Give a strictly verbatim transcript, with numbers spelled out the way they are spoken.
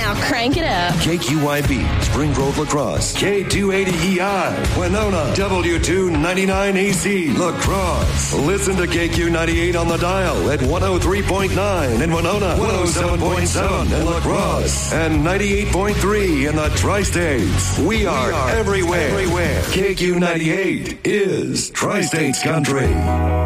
Now crank it up. K Q Y B, Spring Grove Lacrosse. K two eighty E I, Winona. W two ninety-nine A C, Lacrosse. Listen to K Q ninety-eight on the dial at one oh three point nine in Winona, one oh seven point seven in Lacrosse, and ninety-eight point three in the Tri-States. We are, we are everywhere. everywhere. K Q ninety-eight is Tri-States Country.